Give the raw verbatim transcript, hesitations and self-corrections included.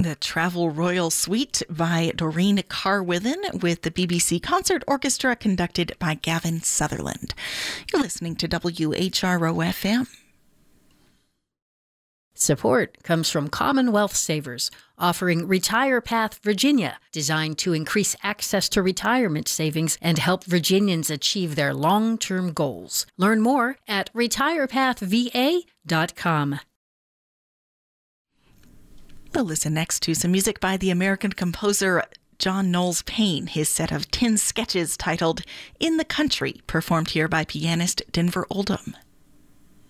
The Travel Royal Suite by Doreen Carwithen with the B B C Concert Orchestra conducted by Gavin Sutherland. You're listening to W H R O F M. Support comes from Commonwealth Savers, offering Retire Path Virginia, designed to increase access to retirement savings and help Virginians achieve their long-term goals. Learn more at retire path v a dot com. We'll listen next to some music by the American composer John Knowles Payne, his set of ten sketches titled In the Country, performed here by pianist Denver Oldham.